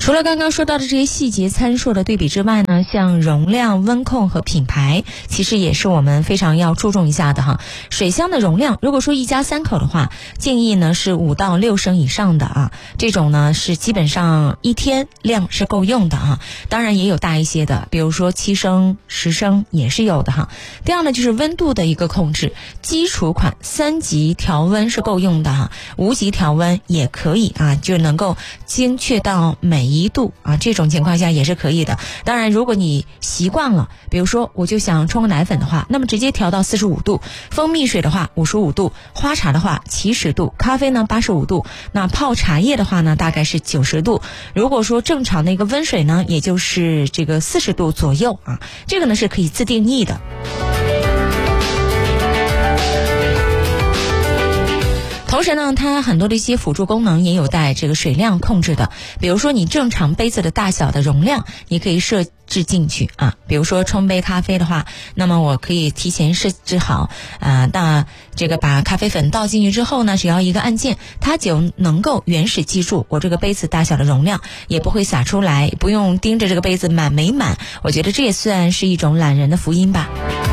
除了刚刚说到的这些细节参数的对比之外呢，像容量、温控和品牌，其实也是我们非常要注重一下的哈。水箱的容量，如果说一家3口的话，建议呢是5到6升以上的啊，这种呢是基本上一天量是够用的啊。当然也有大一些的，比如说7升、10升也是有的哈。第二呢就是温度的一个控制，基础款3级调温是够用的哈，5级调温也可以啊，就能够精确到每1度啊，这种情况下也是可以的。当然如果你习惯了，比如说我就想冲个奶粉的话，那么直接调到45度，蜂蜜水的话55度，花茶的话70度，咖啡呢85度，那泡茶叶的话呢大概是90度。如果说正常的一个温水呢，也就是这个40度左右啊，这个呢是可以自定义的。同时呢，它很多的一些辅助功能也有带这个水量控制的，比如说你正常杯子的大小的容量，你可以设置进去啊。比如说冲杯咖啡的话，那么我可以提前设置好那这个把咖啡粉倒进去之后呢，只要一个按键，它就能够原始记住我这个杯子大小的容量，也不会洒出来，不用盯着这个杯子满没满。我觉得这也算是一种懒人的福音吧。